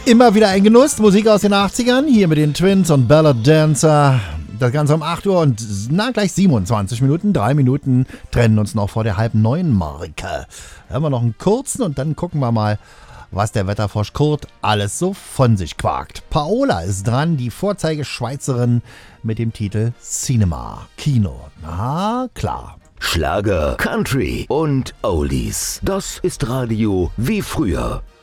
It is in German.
Immer wieder ein Genuss, Musik aus den 80ern, hier mit den Twins und Ballad Dancer. Das Ganze um 8 Uhr und gleich 27 Minuten. 3 Minuten trennen uns noch vor der 8:30-Marke. Hören wir noch einen kurzen und dann gucken wir mal, was der Wetterfrosch Kurt alles so von sich quakt. Paola ist dran, die Vorzeigeschweizerin mit dem Titel Cinema, Kino. Na klar. Schlager, Country und Oldies. Das ist Radio wie früher.